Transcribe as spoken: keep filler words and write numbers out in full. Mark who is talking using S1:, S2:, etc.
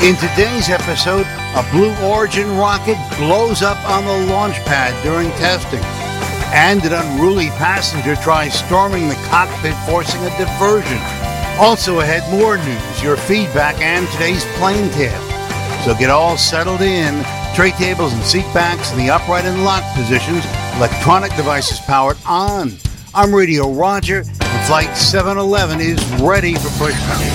S1: In today's episode, a Blue Origin rocket blows up on the launch pad during testing. And an unruly passenger tries storming the cockpit, forcing a diversion. Also ahead, more news, your feedback, and today's plane tale. So get all settled in. Tray tables and seat backs in the upright and locked positions. Electronic devices powered on. I'm Radio Roger, and Flight seven eleven is ready for pushback.